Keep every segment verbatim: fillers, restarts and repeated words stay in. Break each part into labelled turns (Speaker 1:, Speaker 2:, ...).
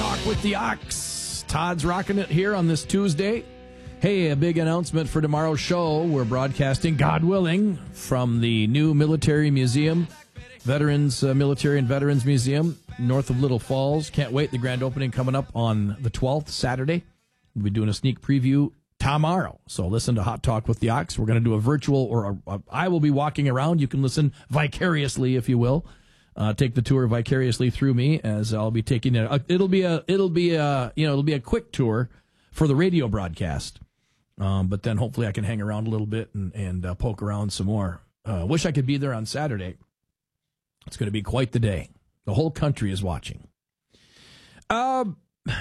Speaker 1: Talk with the Ox. Todd's rocking it here on this Tuesday. Hey, a big announcement for tomorrow's show. We're broadcasting, God willing, from the new Military Museum, Veterans uh, Military and Veterans Museum, north of Little Falls. Can't wait. The grand opening coming up on the twelfth, Saturday. We'll be doing a sneak preview tomorrow. So listen to Hot Talk with the Ox. We're going to do a virtual, or a, a, I will be walking around. You can listen vicariously, if you will. Uh, take the tour vicariously through me, as I'll be taking it. Uh, it'll be a, it'll be a, you know, it'll be a quick tour for the radio broadcast. Um, but then hopefully I can hang around a little bit and, and uh, poke around some more. Uh, wish I could be there on Saturday. It's going to be quite the day. The whole country is watching. Um,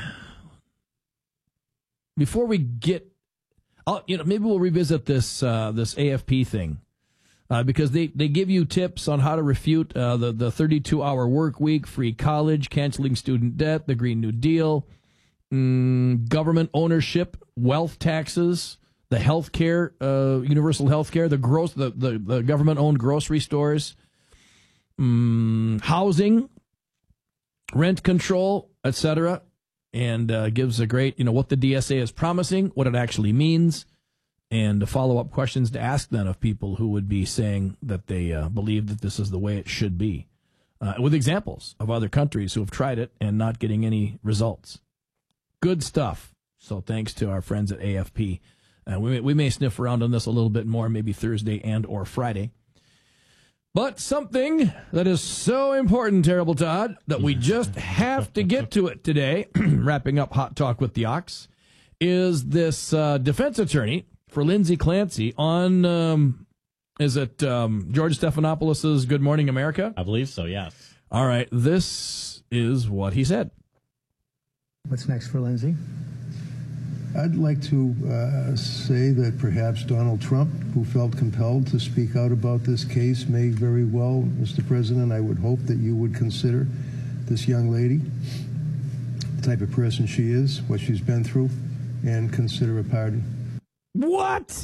Speaker 1: before we get, I'll, you know, maybe we'll revisit this uh, this A F P thing. Uh, because they, they give you tips on how to refute uh, the, the thirty-two hour work week, free college, canceling student debt, the Green New Deal, mm, government ownership, wealth taxes, the health care, uh, universal health care, the, gross, the, the, the government-owned grocery stores, mm, housing, rent control, et cetera, and uh, gives a great, you know, what the D S A is promising, what it actually means, and follow-up questions to ask then of people who would be saying that they uh, believe that this is the way it should be, uh, with examples of other countries who have tried it and not getting any results. Good stuff. So thanks to our friends at A F P. Uh, we, may, we may sniff around on this a little bit more, maybe Thursday and or Friday. But something that is so important, Terrible Todd, that we just have to get to it today, wrapping up Hot Talk with the Ox, is this uh, defense attorney for Lindsay Clancy on, um, is it um, George Stephanopoulos' Good Morning America?
Speaker 2: I believe so, yes.
Speaker 1: All right, this is what he said.
Speaker 3: What's next for Lindsay?
Speaker 4: I'd like to uh, say that perhaps Donald Trump, who felt compelled to speak out about this case, may very well, Mister President, I would hope that you would consider this young lady, the type of person she is, what she's been through, and consider a pardon.
Speaker 1: What?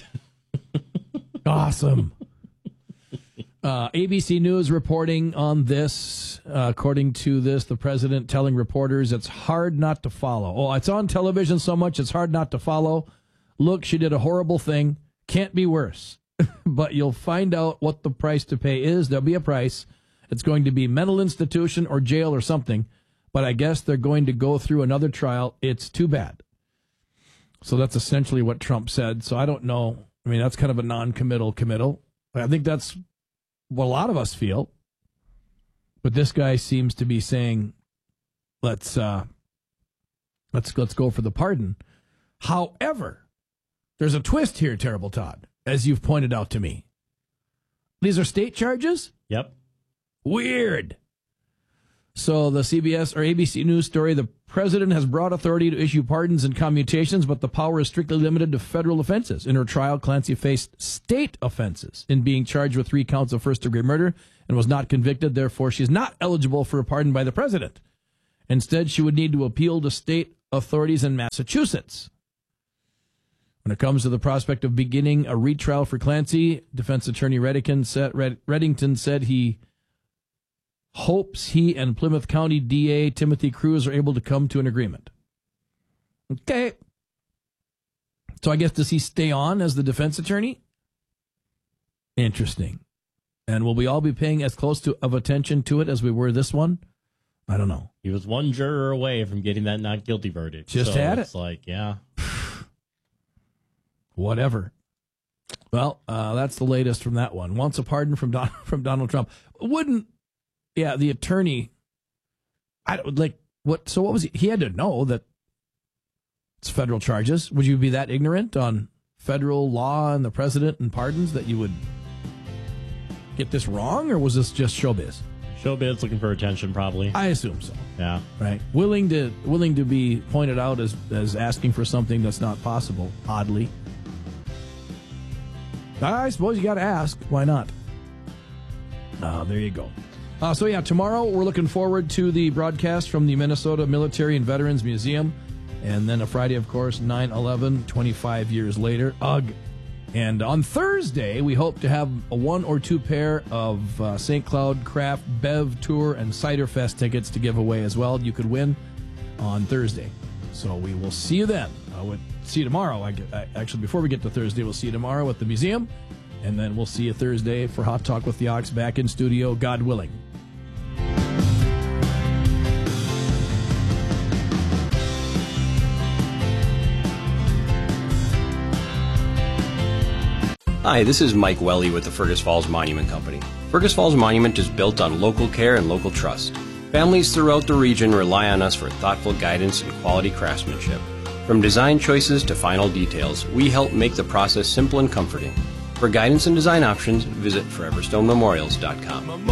Speaker 1: Awesome. Uh, A B C News reporting on this. Uh, according to this, the president telling reporters it's hard not to follow. Oh, it's on television so much it's hard not to follow. Look, she did a horrible thing. Can't be worse. But you'll find out what the price to pay is. There'll be a price. It's going to be mental institution or jail or something. But I guess they're going to go through another trial. It's too bad. So that's essentially what Trump said. So I don't know. I mean, that's kind of a non-committal committal. I think that's what a lot of us feel. But this guy seems to be saying, let's uh, let's let's go for the pardon. However, there's a twist here, Terrible Todd, as you've pointed out to me. These are state charges?
Speaker 2: Yep.
Speaker 1: Weird. So the C B S or A B C News story, the president has broad authority to issue pardons and commutations, but the power is strictly limited to federal offenses. In her trial, Clancy faced state offenses in being charged with three counts of first-degree murder and was not convicted. Therefore, she is not eligible for a pardon by the president. Instead, she would need to appeal to state authorities in Massachusetts. When it comes to the prospect of beginning a retrial for Clancy, defense attorney Reddington said, Reddington said he hopes he and Plymouth County D A Timothy Cruz are able to come to an agreement. Okay. So I guess, does he stay on as the defense attorney? Interesting. And will we all be paying as close to of attention to it as we were this one? I don't know.
Speaker 2: He was one juror away from getting that not guilty verdict.
Speaker 1: Just
Speaker 2: so
Speaker 1: had
Speaker 2: it's
Speaker 1: it.
Speaker 2: like, yeah.
Speaker 1: Whatever. Well, uh, that's the latest from that one. Wants a pardon from Don, from Donald Trump. Wouldn't, yeah, the attorney, I don't, like, what, so what was he, he had to know that it's federal charges. Would you be that ignorant on federal law and the president and pardons that you would get this wrong, or was this just showbiz?
Speaker 2: Showbiz looking for attention, probably.
Speaker 1: I assume so.
Speaker 2: Yeah.
Speaker 1: Right. Willing to willing to be pointed out as, as asking for something that's not possible, oddly. I suppose you got to ask. Why not? Uh, there you go. Uh, so, yeah, tomorrow we're looking forward to the broadcast from the Minnesota Military and Veterans Museum. And then a Friday, of course, nine eleven, twenty-five years later. Ugh. And on Thursday, we hope to have a one or two pair of uh, Saint Cloud Craft Bev Tour and Cider Fest tickets to give away as well. You could win on Thursday. So we will see you then. I would see you tomorrow. I, I, actually, before we get to Thursday, we'll see you tomorrow at the museum, and then we'll see you Thursday for Hot Talk with the Ox back in studio, God willing.
Speaker 5: Hi, this is Mike Welly with the Fergus Falls Monument Company. Fergus Falls Monument is built on local care and local trust. Families throughout the region rely on us for thoughtful guidance and quality craftsmanship. From design choices to final details, we help make the process simple and comforting. For guidance and design options, visit forever stone memorials dot com.